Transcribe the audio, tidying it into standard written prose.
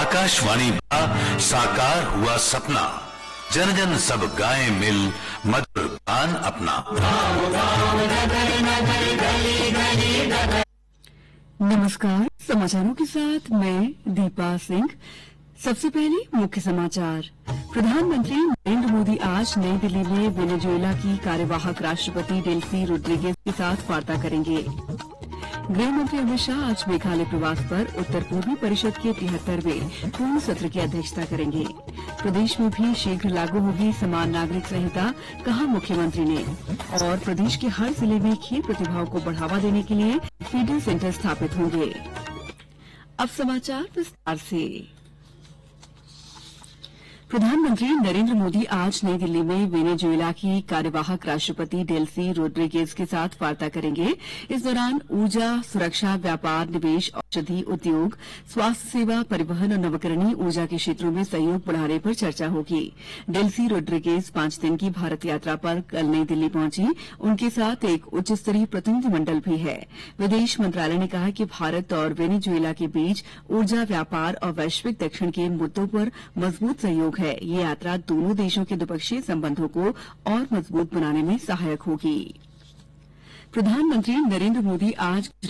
आकाशवाणी का साकार हुआ सपना, जन जन सब गाए मिल मधुर गान अपना। नमस्कार, समाचारों के साथ मैं दीपा सिंह। सबसे पहले मुख्य समाचार। प्रधानमंत्री नरेंद्र मोदी आज नई दिल्ली में वेनेजुएला की कार्यवाहक राष्ट्रपति डेल्सी रोड्रिगेज के साथ वार्ता करेंगे। गृह मंत्री अमित शाह आज मेघालय प्रवास पर उत्तर पूर्वी परिषद के 73वें पूर्ण सत्र की अध्यक्षता करेंगे। प्रदेश में भी शीघ्र लागू होगी समान नागरिक संहिता, कहा मुख्यमंत्री ने। और प्रदेश के हर जिले में खेल प्रतिभाओं को बढ़ावा देने के लिए फीडर सेंटर स्थापित होंगे। अब समाचार विस्तार से। प्रधानमंत्री नरेंद्र मोदी आज नई दिल्ली में वेनेजुएला की कार्यवाहक राष्ट्रपति डेल्सी रोड्रिगेज के साथ वार्ता करेंगे। इस दौरान ऊर्जा, सुरक्षा, व्यापार, निवेश, औषधि, उद्योग, स्वास्थ्य सेवा, परिवहन और नवीकरणीय ऊर्जा के क्षेत्रों में सहयोग बढ़ाने पर चर्चा होगी। डेल्सी रोड्रिगेज 5 दिन की भारत यात्रा पर कल नई दिल्ली पहुंची। उनके साथ एक उच्च स्तरीय प्रतिनिधिमंडल भी है। विदेश मंत्रालय ने कहा कि भारत और वेनेजुएला के बीच ऊर्जा, व्यापार और वैश्विक दक्षिण के मुद्दों पर मजबूत सहयोग है। ये यात्रा दोनों देशों के द्विपक्षीय संबंधों को और मजबूत बनाने में सहायक होगी। प्रधानमंत्री नरेंद्र मोदी आज